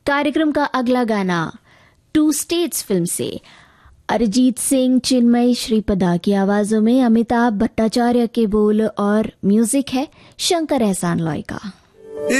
कार्यक्रम का अगला गाना टू स्टेट्स फिल्म से अरिजीत सिंह, चिन्मय श्रीपदा की आवाजों में अमिताभ भट्टाचार्य के बोल और म्यूजिक है शंकर एहसान लॉय का।